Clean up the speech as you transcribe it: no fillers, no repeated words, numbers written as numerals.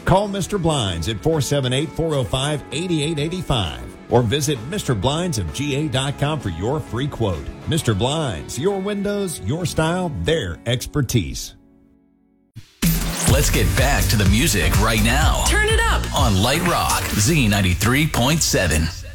Call Mr. Blinds at 478-405-8885 or visit MrBlindsofGA.com for your free quote. Mr. Blinds, your windows, your style, their expertise. Let's get back to the music right now. Turn it up on Light Rock Z93.7.